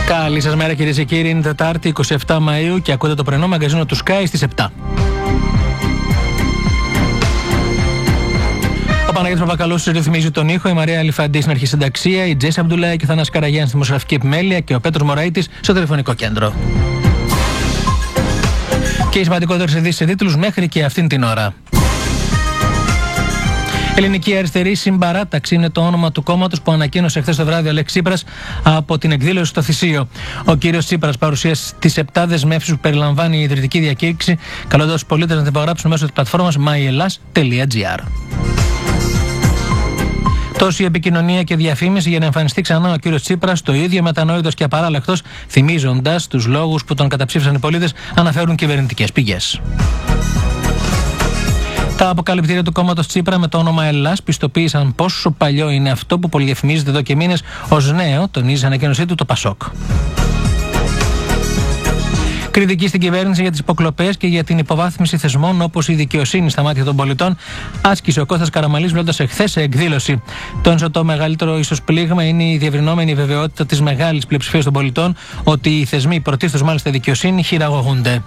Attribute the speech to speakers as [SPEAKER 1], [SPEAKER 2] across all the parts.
[SPEAKER 1] Καλή σας μέρα κυρίες και κύριοι, είναι Τετάρτη 27 Μαΐου και ακούτε το πρωινό μαγκαζίνο του Sky στις 7. Ο Παναγιώτης Παπακαλούς ρυθμίζει τον ήχο, η Μαρία Αλιφαντή στην αρχισυνταξία, η Τζέσσα Αμπτουλάη και ο Θανάσης Καραγιάννης στη δημοσιογραφική επιμέλεια και ο Πέτρος Μωραΐτης στο τηλεφωνικό κέντρο. Και οι σημαντικότερες ειδήσεις σε τίτλους μέχρι και αυτήν την ώρα. Ελληνική Αριστερή Συμπαράταξη είναι το όνομα του κόμματος που ανακοίνωσε χθες το βράδυ ο Αλέξης Τσίπρας από την εκδήλωση στο Θησείο. Ο κύριος Τσίπρας παρουσίασε τις 7 δεσμεύσεις που περιλαμβάνει η ιδρυτική διακήρυξη, καλώντας τους πολίτες να την υπογράψουν μέσω της πλατφόρμας myellas.gr. Τόση επικοινωνία και διαφήμιση για να εμφανιστεί ξανά ο κύριος Τσίπρας, το ίδιο μετανόητος και απαράλλακτος, θυμίζοντας τους λόγους που τον καταψήφισαν οι πολίτες, αναφέρουν κυβερνητικές πηγές. Τα αποκαλυπτήρια του κόμματος Τσίπρα με το όνομα Ελλάς πιστοποίησαν πόσο παλιό είναι αυτό που πολυδιαφημίζεται εδώ και μήνες ως νέο, τονίζει στην ανακοίνωσή του το Πασόκ. Κριτική στην κυβέρνηση για τις υποκλοπές και για την υποβάθμιση θεσμών όπως η δικαιοσύνη στα μάτια των πολιτών άσκησε ο Κώστας Καραμανλής μιλώντας εχθές σε εκδήλωση. Τόνισε το μεγαλύτερο ίσως πλήγμα είναι η διευρυνόμενη βεβαιότητα της μεγάλης πλειοψηφίας των πολιτών ότι οι θεσμοί, πρωτίστως μάλιστα η δικαιοσύνη, χειραγωγούνται.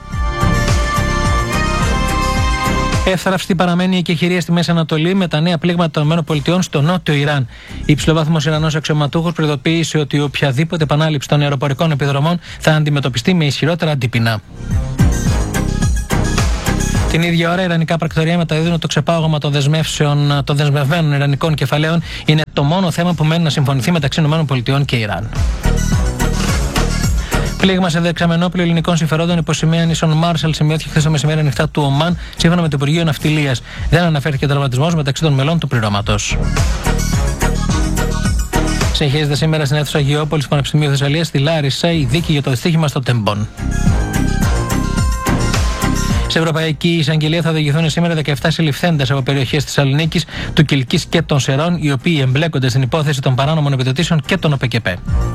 [SPEAKER 1] Εύθραυστη παραμένει η εκεχηρία στη Μέση Ανατολή με τα νέα πλήγματα των ΗΠΑ στο νότιο Ιράν. Υψηλοβάθμος Ιρανός αξιωματούχος προειδοποίησε ότι οποιαδήποτε επανάληψη των αεροπορικών επιδρομών θα αντιμετωπιστεί με ισχυρότερα αντίπεινα. Την ίδια ώρα, ιρανικά πρακτορία μεταδίδουν ότι το ξεπάγωμα των δεσμευμένων ιρανικών κεφαλαίων είναι το μόνο θέμα που μένει να συμφωνηθεί μεταξύ ΗΠΑ και Ιράν. Πλήγμα σε δεξαμενόπλαιο ελληνικών συμφερόντων υπό σημαία νησών Μάρσαλ σημειώθηκε χθες το μεσημέρι νυχτά του Ομάν, σύμφωνα με το Υπουργείο Ναυτιλίας. Δεν αναφέρθηκε τραυματισμός μεταξύ των μελών του πληρώματος. Συνεχίζεται σήμερα στην αίθουσα Αγιώπολης του Πανεπιστημίου Θεσσαλίας στη Λάρισα η δίκη για το δυστύχημα στο Τεμπον. Σε Ευρωπαϊκή Εισαγγελία θα οδηγηθούν σήμερα 17 συλληφθέντες από περιοχές της Θεσσαλονίκης, του Κιλκής και των Σερών, οι οποίοι εμπλέκονται στην υπόθεση των παράνομων επιδοτήσεων και των ΟΠΕΚΕΠΕ.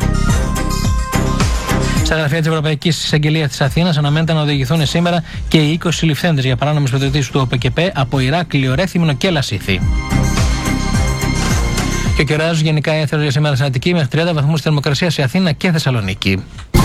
[SPEAKER 1] Στα γραφεία της Ευρωπαϊκής Εισαγγελίας της Αθήνας αναμένεται να οδηγηθούν σήμερα και οι 20 συλληφθέντες για παράνομες επιδοτήσεις του ΟΠΕΚΕΠΕ από Ηράκλειο, Ρέθυμνο και Λασίθι. Και ο καιρός γενικά έθερος για σήμερα στην Αττική μέχρι 30 βαθμούς θερμοκρασία σε Αθήνα και Θεσσαλονίκη.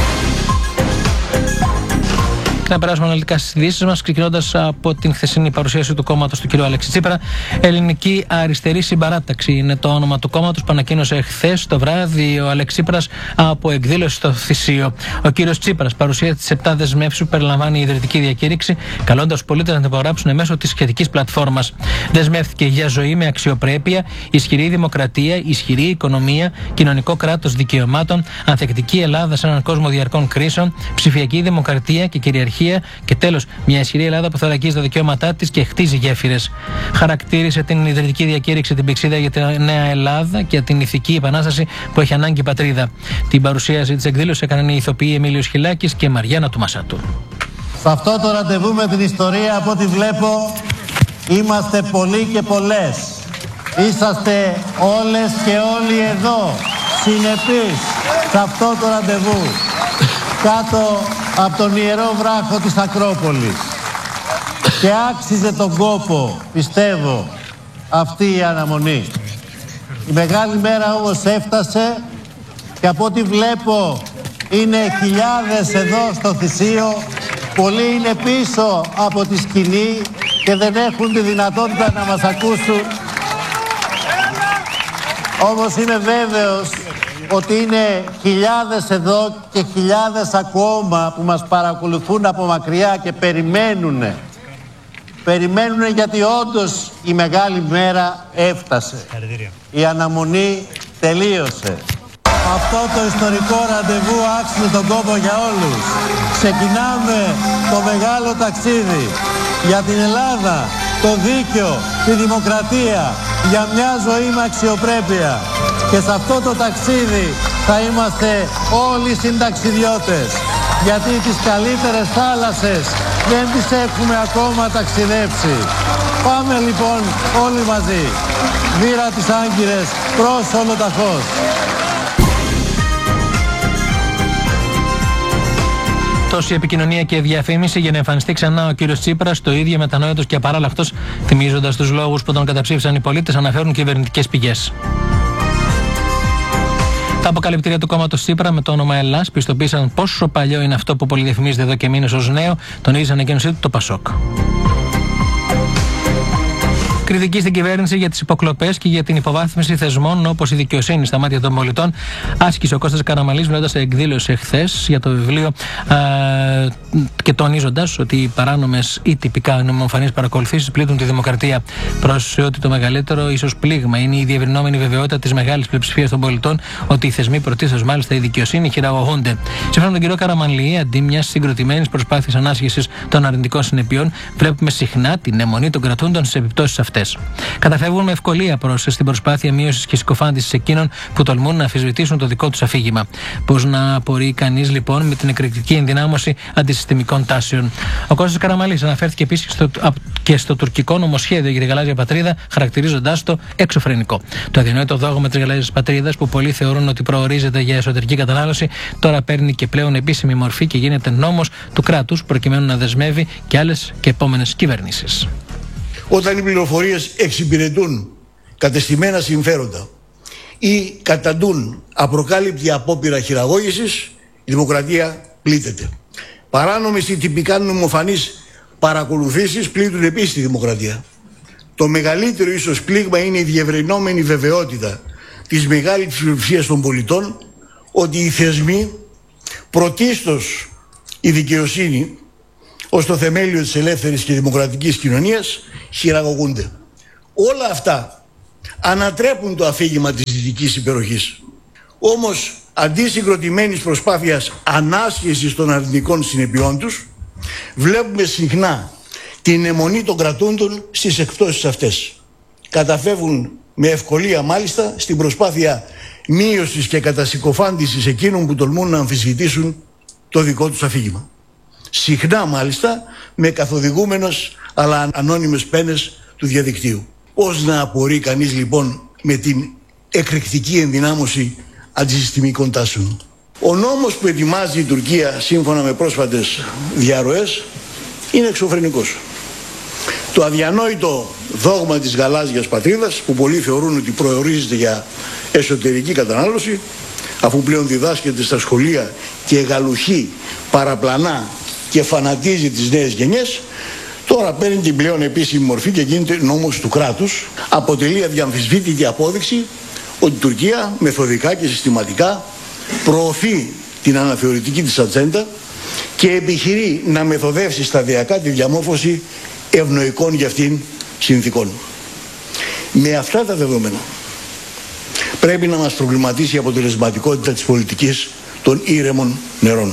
[SPEAKER 1] Να περάσουμε αναλυτικά στις ειδήσεις μας, ξεκινώντας από την χθεσινή παρουσίαση του κόμματος του κ. Αλέξη Τσίπρα. Ελληνική Αριστερή Συμπαράταξη είναι το όνομα του κόμματος που ανακοίνωσε χθες το βράδυ ο Αλέξη Τσίπρας από εκδήλωση στο Θησείο. Ο κ. Τσίπρας παρουσίασε τις 7 δεσμεύσεις που περιλαμβάνει η ιδρυτική διακήρυξη, καλώντας τους πολίτες να την υπογράψουν μέσω της σχετικής πλατφόρμας. Δεσμεύτηκε για ζωή με αξιοπρέπεια, ισχυρή δημοκρατία, ισχυρή οικονομία, κοινωνικό κράτος δικαιωμάτων, ανθεκτική Ελλάδα σε έναν κόσμο διαρκών κρίσεων, ψηφιακή δημοκρατία και κυριαρχία. Και τέλος, μια ισχυρή Ελλάδα που θα αγγίζει τα δικαιώματά της και χτίζει γέφυρες. Χαρακτήρισε την ιδρυτική διακήρυξη την πηξίδα για τη νέα Ελλάδα και την ηθική επανάσταση που έχει ανάγκη η πατρίδα. Την παρουσίαση της εκδήλωσης έκαναν οι ηθοποιοί Εμίλιος Χιλάκης και Μαριάννα του Μασάτου.
[SPEAKER 2] Σε αυτό το ραντεβού με την ιστορία, από ό,τι βλέπω, είμαστε πολλοί και πολλές. Είσαστε όλες και όλοι εδώ, συνεπείς σε αυτό το ραντεβού, κάτω από τον ιερό βράχο της Ακρόπολης. Και άξιζε τον κόπο, πιστεύω, αυτή η αναμονή. Η μεγάλη μέρα όμως έφτασε και από ό,τι βλέπω είναι χιλιάδες εδώ στο Θησείο. Πολλοί είναι πίσω από τη σκηνή και δεν έχουν τη δυνατότητα να μας ακούσουν. Όμως είμαι βέβαιος ότι είναι χιλιάδες εδώ και χιλιάδες ακόμα που μας παρακολουθούν από μακριά και περιμένουνε. Περιμένουνε γιατί όντως η μεγάλη μέρα έφτασε. Η αναμονή τελείωσε. Αυτό το ιστορικό ραντεβού άξιζε τον κόπο για όλους. Ξεκινάμε το μεγάλο ταξίδι για την Ελλάδα, το δίκαιο, τη δημοκρατία, για μια ζωή με αξιοπρέπεια. Και σε αυτό το ταξίδι θα είμαστε όλοι συνταξιδιώτες. Γιατί τις καλύτερες θάλασσες δεν τις έχουμε ακόμα ταξιδέψει. Πάμε λοιπόν όλοι μαζί. Βήρα τις Άγκυρες προς Ολοταχώς.
[SPEAKER 1] Τόση επικοινωνία και διαφήμιση για να εμφανιστεί ξανά ο κύριος Τσίπρας, το ίδιο μετανόητος και απαράλλαχτος, θυμίζοντας τους λόγους που τον καταψήφισαν οι πολίτες, αναφέρουν κυβερνητικές πηγές. Τα Τα αποκαλυπτήρια του κόμματος Τσίπρα με το όνομα Ελλάς πιστοποίησαν πόσο παλιό είναι αυτό που πολυδιαφημίζεται εδώ και μήνες ως νέο, τονίζει ανακοίνωσή του το Πασόκ. Κριτική στην κυβέρνηση για τις υποκλοπές και για την υποβάθμιση θεσμών όπως η δικαιοσύνη στα μάτια των πολιτών άσκησε ο Κώστας Καραμανλής μιλώντας σε εκδήλωση εχθές για το βιβλίο και τονίζοντας ότι οι παράνομες ή τυπικά νομιμοφανείς παρακολουθήσεις πλήττουν τη δημοκρατία. Πρόσθεσε ότι το μεγαλύτερο ίσως πλήγμα είναι η διευρυνόμενη βεβαιότητα της μεγάλης πλειοψηφίας των πολιτών ότι οι θεσμοί, πρωτίστως μάλιστα η δικαιοσύνη, χειραγωγούνται. Σύμφωνα με τον κύριο Καραμανλή, αντί μιας συγκροτημένης προσπάθειας ανάσχεσης των αρνητικών συνεπειών, βλέπουμε συχνά την αιμονή των κρατούντων στις επιπτώσεις αυτές. Καταφεύγουν με ευκολία στην προσπάθεια μείωσης και συκοφάντησης εκείνων που τολμούν να αμφισβητήσουν το δικό τους αφήγημα. Πώς να απορεί κανείς λοιπόν με την εκρηκτική ενδυνάμωση αντισυστημικών τάσεων. Ο Κώστας Καραμανλής αναφέρθηκε επίσης και στο τουρκικό νομοσχέδιο για τη γαλάζια πατρίδα, χαρακτηρίζοντάς το εξωφρενικό. Το αδιανόητο δόγμα της γαλάζιας πατρίδας, που πολλοί θεωρούν ότι προορίζεται για εσωτερική κατανάλωση, τώρα παίρνει και πλέον επίσημη μορφή και γίνεται νόμος του κράτους, προκειμένου να δεσμεύει και άλλες και επόμενες κυβερνήσεις.
[SPEAKER 3] Όταν οι πληροφορίες εξυπηρετούν κατεστημένα συμφέροντα ή καταντούν απροκάλυπτη απόπειρα χειραγώγησης, η δημοκρατία πλήττεται. Παράνομες ή τυπικά νομιμοφανείς παρακολουθήσεις πλήττουν επίσης τη δημοκρατία. Το μεγαλύτερο ίσως πλήγμα είναι η διευρυνόμενη βεβαιότητα της μεγάλης πλειοψηφίας των πολιτών ότι οι θεσμοί, πρωτίστως η δικαιοσύνη, ως το θεμέλιο της ελεύθερης και δημοκρατικής κοινωνίας, χειραγωγούνται. Όλα αυτά ανατρέπουν το αφήγημα της δυτικής υπεροχής. Όμως, αντί συγκροτημένης προσπάθειας ανάσχεσης των αρνητικών συνεπειών τους, βλέπουμε συχνά την αιμονή των κρατούντων στις εκπτώσεις αυτές. Καταφεύγουν με ευκολία μάλιστα στην προσπάθεια μείωσης και κατασυκοφάντησης εκείνων που τολμούν να αμφισβητήσουν το δικό τους αφήγημα. Συχνά μάλιστα με καθοδηγούμενος αλλά ανώνυμες πένες του διαδικτύου. Πώς να απορεί κανείς λοιπόν με την εκρηκτική ενδυνάμωση αντισυστημικών τάσεων. Ο νόμος που ετοιμάζει η Τουρκία σύμφωνα με πρόσφατες διαρροές είναι εξωφρενικός. Το αδιανόητο δόγμα της γαλάζιας πατρίδας, που πολλοί θεωρούν ότι προορίζεται για εσωτερική κατανάλωση, αφού πλέον διδάσκεται στα σχολεία και γαλουχεί, παραπλανά και φανατίζει τις νέες γενιές, τώρα παίρνει την πλέον επίσημη μορφή και γίνεται νόμος του κράτους. Αποτελεί αδιαμφισβήτητη απόδειξη ότι η Τουρκία μεθοδικά και συστηματικά προωθεί την αναθεωρητική της ατζέντα και επιχειρεί να μεθοδεύσει σταδιακά τη διαμόρφωση ευνοϊκών για αυτήν συνθήκων. Με αυτά τα δεδομένα πρέπει να μας προβληματίσει η αποτελεσματικότητα της πολιτικής των ήρεμων νερών.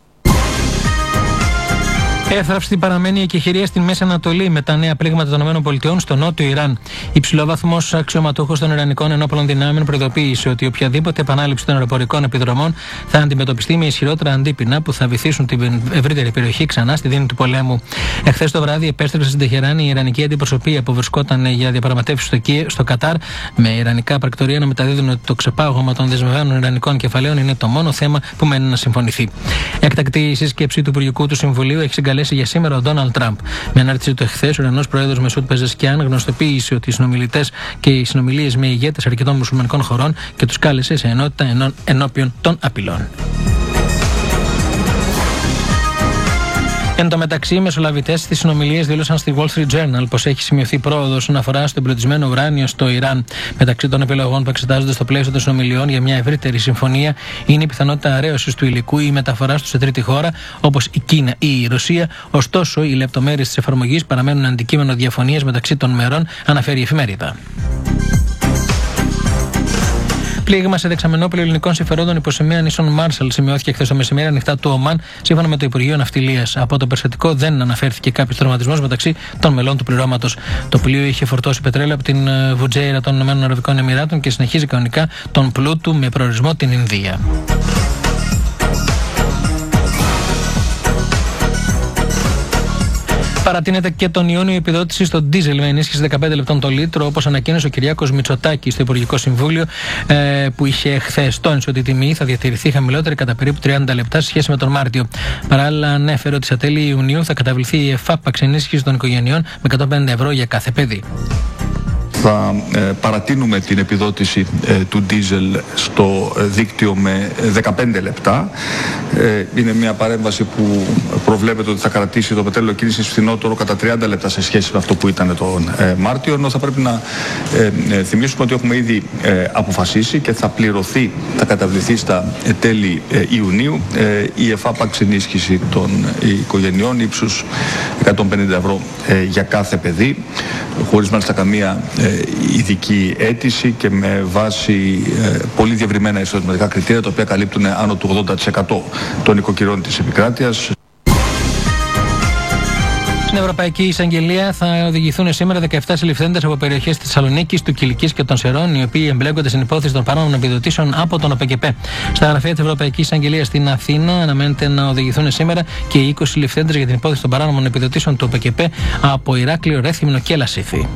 [SPEAKER 1] Εύθραυστη παραμένει η εκεχηρία στην Μέση Ανατολή με τα νέα πλήγματα των ΗΠΑ στο νότιο Ιράν. Υψηλόβαθμος αξιωματούχος των Ιρανικών ενόπλων δυνάμεων προειδοποίησε ότι οποιαδήποτε επανάληψη των αεροπορικών επιδρομών θα αντιμετωπιστεί με ισχυρότερα αντίπεινα που θα βυθίσουν την ευρύτερη περιοχή ξανά στη δίνη του πολέμου. Εχθές το βράδυ επέστρεψε στην Τεχεράνη η Ιρανική αντιπροσωπεία που βρισκόταν για διαπραγματεύσεις στο Κατάρ, με ιρανικά πρακτορία να μεταδίδουν ότι το ξεπάγωμα των δεσμευμένων ιρανικών κεφαλαίων είναι το μόνο θέμα που μένει να συμφωνηθεί. Έκτακτη σύσκεψη του Υπουργικού του Συμβουλίου έχει συγκαλέσει για σήμερα ο Ντόναλντ Τραμπ. Με ανάρτηση του εχθές, ο Ιρανός πρόεδρος Μεσούτ Πεζεσκιάν γνωστοποίησε ότι οι συνομιλητές και οι συνομιλίες με ηγέτες αρκετών μουσουλμανικών χωρών και τους κάλεσε σε ενότητα ενώπιον των απειλών. Εν τω μεταξύ, οι μεσολαβητές στις συνομιλίες δήλωσαν στη Wall Street Journal πως έχει σημειωθεί πρόοδος όσον αφορά στο εμπλουτισμένο ουράνιο στο Ιράν. Μεταξύ των επιλογών που εξετάζονται στο πλαίσιο των συνομιλιών για μια ευρύτερη συμφωνία είναι η πιθανότητα αρέωσης του υλικού ή μεταφοράς του σε τρίτη χώρα, όπως η Κίνα ή η Ρωσία. Ωστόσο, οι λεπτομέρειες της εφαρμογής παραμένουν αντικείμενο διαφωνίας μεταξύ των μερών, αναφέρει η εφημερίδα. Πλήγμα σε δεξαμενόπλαιο ελληνικών συμφερόντων υπό σημαία νήσων Μάρσαλ σημειώθηκε χθες το μεσημέρι ανοιχτά του Ομάν, σύμφωνα με το Υπουργείο Ναυτιλίας. Από το περιστατικό δεν αναφέρθηκε κάποιος τραυματισμός μεταξύ των μελών του πληρώματος. Το πλοίο είχε φορτώσει πετρέλαιο από την Βουτζέιρα των ΗΠΑ και συνεχίζει κανονικά τον πλούτο του με προορισμό την Ινδία. Παρατείνεται και τον Ιούνιο η επιδότηση στο ντίζελ με ενίσχυση 15 λεπτών το λίτρο, όπως ανακοίνωσε ο Κυριάκος Μητσοτάκης στο Υπουργικό Συμβούλιο, που είχε χθες. Τόνισε ότι η τιμή θα διατηρηθεί χαμηλότερη κατά περίπου 30 λεπτά σε σχέση με τον Μάρτιο. Παράλληλα, ανέφερε ότι στα τέλη Ιουνίου θα καταβληθεί η εφάπαξ ενίσχυση των οικογενειών με 150 ευρώ για κάθε παιδί.
[SPEAKER 4] θα παρατείνουμε την επιδότηση του ντίζελ στο δίκτυο με 15 λεπτά. Είναι μια παρέμβαση που προβλέπεται ότι θα κρατήσει το πετρέλαιο κίνησης φθηνότερο κατά 30 λεπτά σε σχέση με αυτό που ήταν τον Μάρτιο, ενώ θα πρέπει να θυμίσουμε ότι έχουμε ήδη αποφασίσει και θα πληρωθεί, θα καταβληθεί στα τέλη Ιουνίου η εφάπαξ ενίσχυση των οικογενειών ύψους 150 ευρώ για κάθε παιδί, χωρίς μάλιστα καμία ειδική αίτηση και με βάση πολύ διευρυμένα εισοδηματικά κριτήρια, τα οποία καλύπτουν άνω του 80% των οικοκυρών της επικράτειας.
[SPEAKER 1] Στην Ευρωπαϊκή Εισαγγελία θα οδηγηθούν σήμερα 17 συλληφθέντες από περιοχές της Θεσσαλονίκης, του Κιλκής και των Σερών, οι οποίοι εμπλέκονται στην υπόθεση των παράνομων επιδοτήσεων από τον ΟΠΕΚΕΠΕ. Στα γραφεία της Ευρωπαϊκής Εισαγγελίας στην Αθήνα αναμένεται να οδηγηθούν σήμερα και οι 20 συλληφθέντες για την υπόθεση των παράνομων επιδοτήσεων του ΟΠΕΚΕΠΕ από Ηράκλειο, Ρέθυμνο και Λασίθι.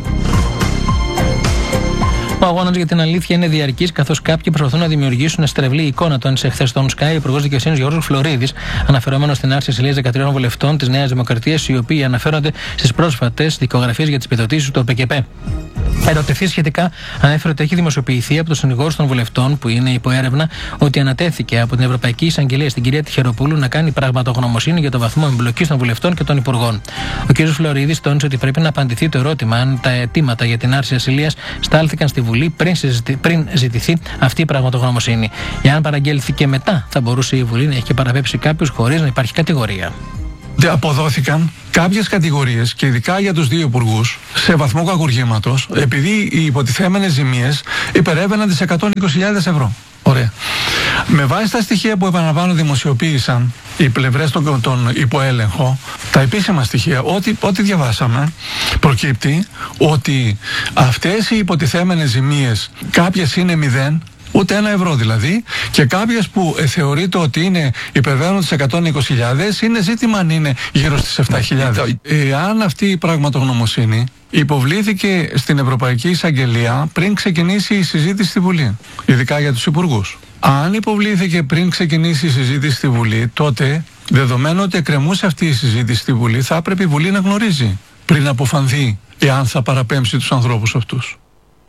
[SPEAKER 1] Ο αγώνας για την αλήθεια είναι διαρκής, καθώς κάποιοι προσπαθούν να δημιουργήσουν στρεβλή εικόνα. Το άνοιξε χθες στον Sky ο Υπουργός Δικαιοσύνης Γιώργος Φλωρίδης, αναφερόμενος στην άρση ασυλίας 13 βουλευτών της Νέας Δημοκρατίας, οι οποίοι αναφέρονται στις πρόσφατες δικογραφίες για τις επιδοτήσεις του ΟΠΕΚΕΠΕ. Ερωτηθεί σχετικά, ανέφερε ότι έχει δημοσιοποιηθεί από τους συνηγόρους των βουλευτών, που είναι υπό έρευνα, ότι ανατέθηκε από την Ευρωπαϊκή Εισαγγελία στην κυρία Τυχεροπούλου να κάνει πραγματογνωμοσύνη για το βαθμό εμπλοκής των βουλευτών και των υπουργών. Ο κ. Φλωρίδης τόνισε ότι πρέπει να απαντηθεί το ερώτημα αν τα αιτήματα για την άρση ασυλίας στάλθηκαν στη Βουλή πριν ζητηθεί αυτή η πραγματογνωμοσύνη. Εάν παραγγέλθηκε μετά, θα μπορούσε η Βουλή να έχει παραπέψει κάποιους χωρίς να υπάρχει κατηγορία.
[SPEAKER 5] Αποδόθηκαν κάποιες κατηγορίες και ειδικά για τους δύο υπουργούς σε βαθμό κακουργήματος, επειδή οι υποτιθέμενες ζημίες υπερέβαιναν τις 120.000 ευρώ. Ωραία. Με βάση τα στοιχεία που, επαναλαμβάνω, δημοσιοποίησαν οι πλευρές των υποέλεγχο, τα επίσημα στοιχεία, ό,τι διαβάσαμε, προκύπτει ότι αυτές οι υποτιθέμενες ζημίες, κάποιες είναι 0, ούτε 1 ευρώ δηλαδή, και κάποιες που θεωρείται ότι υπερβαίνουν τις 120.000, είναι ζήτημα αν είναι γύρω στις 7.000. Εάν αυτή η πραγματογνωμοσύνη υποβλήθηκε στην Ευρωπαϊκή Εισαγγελία πριν ξεκινήσει η συζήτηση στη Βουλή, ειδικά για τους υπουργούς. Αν υποβλήθηκε πριν ξεκινήσει η συζήτηση στη Βουλή, τότε, δεδομένου ότι εκκρεμούσε αυτή η συζήτηση στη Βουλή, θα έπρεπε η Βουλή να γνωρίζει πριν αποφανθεί εάν θα παραπέμψει τους ανθρώπους αυτούς.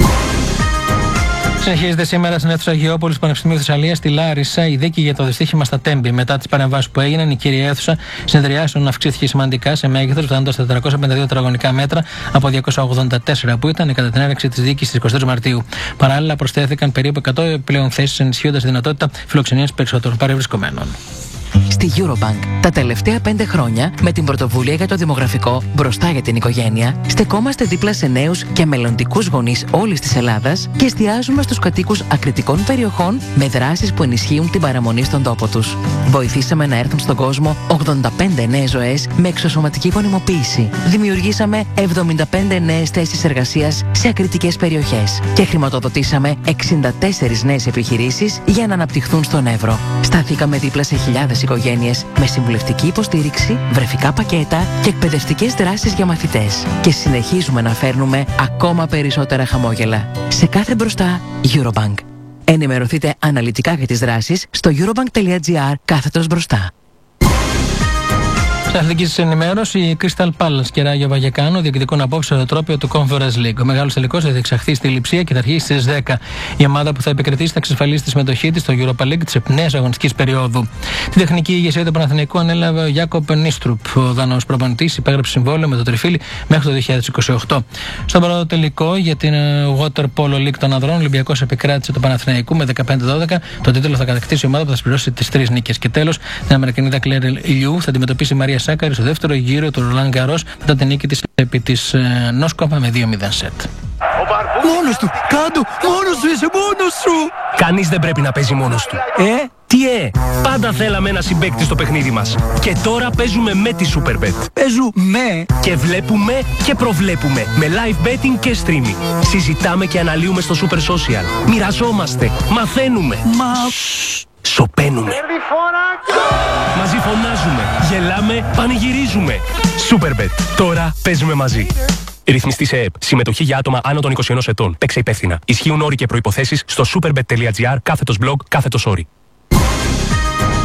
[SPEAKER 1] Συνεχίζεται σήμερα στην αίθουσα Αγιώπολης του Πανεπιστημίου Θεσσαλίας στη Λάρισα η δίκη για το δυστύχημα στα Τέμπη. Μετά τις παρεμβάσεις που έγιναν, η κύρια αίθουσα συνεδριάσεων αυξήθηκε σημαντικά σε μέγεθος, φτάνοντας στα 452 τετραγωνικά μέτρα από 284 που ήταν κατά την έναρξη της δίκης στις 23 Μαρτίου. Παράλληλα, προσθέθηκαν περίπου 100 επιπλέον θέσεις, ενισχύοντας τη δυνατότητα φιλοξενίας περισσότερων παρευρισκομένων.
[SPEAKER 6] Στη Eurobank, τα τελευταία 5 χρόνια, με την πρωτοβουλία για το δημογραφικό μπροστά για την οικογένεια, στεκόμαστε δίπλα σε νέους και μελλοντικούς γονείς όλης της Ελλάδας και εστιάζουμε στους κατοίκους ακριτικών περιοχών με δράσεις που ενισχύουν την παραμονή στον τόπο τους. Βοηθήσαμε να έρθουν στον κόσμο 85 νέες ζωές με εξωσωματική γονιμοποίηση. Δημιουργήσαμε 75 νέες θέσεις εργασίας σε ακριτικές περιοχές και χρηματοδοτήσαμε 64 νέες επιχειρήσεις για να αναπτυχθούν στον Εύρο. Σταθήκαμε δίπλα σε χιλιάδες οικογένειες με συμβουλευτική υποστήριξη, βρεφικά πακέτα και εκπαιδευτικές δράσεις για μαθητές. Και συνεχίζουμε να φέρνουμε ακόμα περισσότερα χαμόγελα. Σε κάθε μπροστά, Eurobank. Ενημερωθείτε αναλυτικά για τις δράσεις στο eurobank.gr/μπροστά.
[SPEAKER 1] Σε αθλητική ενημέρωση, η Crystal Palace και Ράγιο Βαγεκάνο διεκδικούν απόψε το τρόπαιο του Conference League. Ο μεγάλος τελικός θα διεξαχθεί στη Λειψία και θα αρχίσει στις 10. Η ομάδα που θα επικρατήσει θα εξασφαλίσει τη συμμετοχή της στο Europa League της νέας αγωνιστικής περίοδου. Την τεχνική ηγεσία του Παναθηναϊκού ανέλαβε ο Γιάκοπ Νίστρουπ. Ο Δανός προπονητής υπέγραψε συμβόλαιο με το Τριφύλι μέχρι το 2028. Στον πρώτο τελικό για την Water Polo League των Ανδρών, ο Ολυμπιακός επικράτησε το Παναθηναϊκού με 15-12. Το τίτλο θα κατακτήσει η ομάδα που θα συμπληρώσει τις 3 νίκες. Και τέλος, την Αμερικανίδα Κλέρ Ιλιού θα αντιμετωπίσει η Μαρία Σάκαρη στο δεύτερο γύρο του Ρολάν Γκαρός μετά την νίκη της επί της Νόσκοπα με 2-0 σετ.
[SPEAKER 7] Μόνος του! Κάντο! Μόνος σου είσαι! Μόνος σου!
[SPEAKER 8] Κανείς δεν πρέπει να παίζει μόνος του. Τι πάντα θέλαμε ένα συμπαίκτη στο παιχνίδι μας. Και τώρα παίζουμε με τη Superbet.
[SPEAKER 7] Παίζουμε!
[SPEAKER 8] Και βλέπουμε και προβλέπουμε με live betting και streaming. Συζητάμε και αναλύουμε στο Super Social. Μοιραζόμαστε. Μαθαίνουμε. Σοπαίνουμε. Μαζί φωνάζουμε, γελάμε, πανηγυρίζουμε. Superbet. Τώρα παίζουμε μαζί. Ρυθμιστή σε ΕΕΠ. Συμμετοχή για άτομα άνω των 21 ετών. Παίξε υπεύθυνα. Ισχύουν όροι και προϋποθέσεις στο superbet.gr/blog/όροι.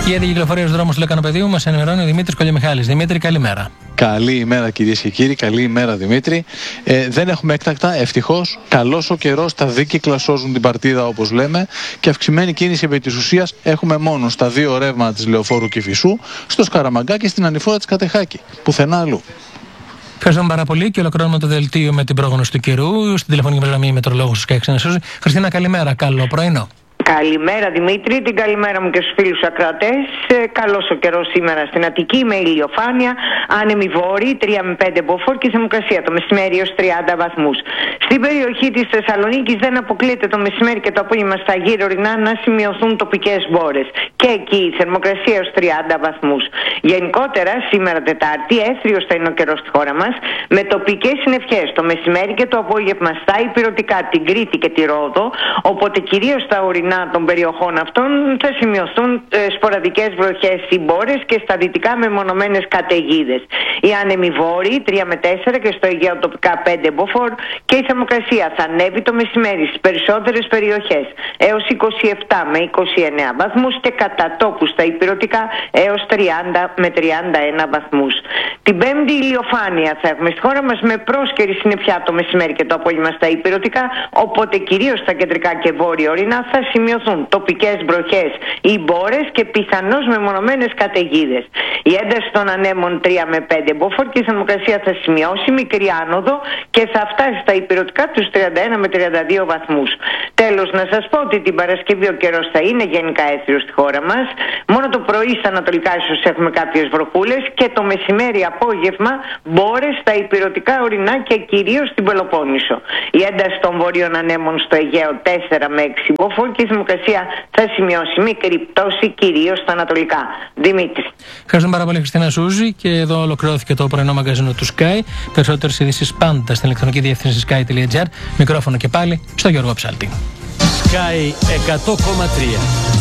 [SPEAKER 1] Για την κυκλοφορία στους δρόμους του Λεκανοπεδίου μας ενημερώνει ο Δημήτρης Κολιομιχάλης. Δημήτρη, καλημέρα.
[SPEAKER 9] Καλή ημέρα κυρίες και κύριοι, καλή ημέρα Δημήτρη. Δεν έχουμε έκτακτα, ευτυχώς. Καλός ο καιρός, τα δίκυκλα σώζουν την παρτίδα όπως λέμε και αυξημένη κίνηση επί της ουσίας έχουμε μόνο στα δύο ρεύματα της Λεωφόρου Κηφισού, στο Σκαραμαγκά και στην ανηφόρα της Κατεχάκη. Πουθενά αλλού.
[SPEAKER 1] Ευχαριστούμε πάρα πολύ και ολοκληρώνουμε το δελτίο με την πρόγνωση του καιρού. Στην τηλεφωνική γραμμή μετρολόγου του ΣΚΑΙ Ξενεσούζη. Χριστίνα, καλημέρα. Καλό πρωινό.
[SPEAKER 10] Καλημέρα Δημήτρη, την καλημέρα μου και στους φίλους ακροατές. Καλός ο καιρός σήμερα στην Αττική με ηλιοφάνεια, άνεμη βόρειοι 3 με 5 μποφόρ και θερμοκρασία το μεσημέρι έως 30 βαθμούς. Στην περιοχή της Θεσσαλονίκης δεν αποκλείεται το μεσημέρι και το απόγευμα στα γύρω ορεινά να σημειωθούν τοπικές μπόρες. Και εκεί η θερμοκρασία έως 30 βαθμούς. Γενικότερα σήμερα Τετάρτη έθριος θα είναι ο καιρός στη χώρα μας με τοπικές συννεφιές το μεσημέρι και το απόγευμα στα ηπειρωτικά, την Κρήτη και τη Ρόδο, οπότε κυρίως στα ορεινά των περιοχών αυτών θα σημειωθούν σποραδικές βροχές ή μπόρες και στα δυτικά μεμονωμένες καταιγίδες. Οι άνεμοι βόρειοι 3 με 4 και στο Αιγαίο τοπικά 5 μποφόρ και η θερμοκρασία θα ανέβει το μεσημέρι στις περισσότερες περιοχές έως 27 με 29 βαθμούς και κατά τόπου στα ηπειρωτικά έως 30 με 31 βαθμούς. Την Πέμπτη ηλιοφάνεια θα έχουμε στη χώρα μας με πρόσκαιρη συννεφιά το μεσημέρι και το απόγευμα στα ηπειρωτικά, οπότε κυρίως στα κεντρικά και βόρεια ορεινά θα σημειωθούν τοπικές βροχές ή μπόρες και πιθανώς μεμονωμένες καταιγίδες. Η ένταση των ανέμων 3 με 5 μποφόρ και η θερμοκρασία θα σημειώσει μικρή άνοδο και θα φτάσει στα ηπειρωτικά τους 31 με 32 βαθμούς. Τέλος, να σας πω ότι την Παρασκευή ο καιρός θα είναι γενικά έθριος στη χώρα μας. Μόνο το πρωί στα ανατολικά ίσως έχουμε κάποιες βροχούλες και το μεσημέρι απόγευμα μπόρες στα ηπειρωτικά ορεινά και κυρίως στην Πελοπόννησο. Η ένταση των βορείων ανέμων στο Αιγαίο 4 με 6 μποφόρ και η θερμοκρασία θα σημειώσει μικρή πτώση κυρίως στα ανατολικά. Δημήτρη.
[SPEAKER 1] Ευχαριστούμε πάρα πολύ, Χριστίνα Σούζη. Και εδώ ολοκληρώθηκε το πρωινό μαγκαζίνο του Sky. Περισσότερες ειδήσεις πάντα στην ηλεκτρονική διεύθυνση sky.gr. Μικρόφωνο και πάλι στο Γιώργο Ψάλτη.
[SPEAKER 11] Sky 100,3.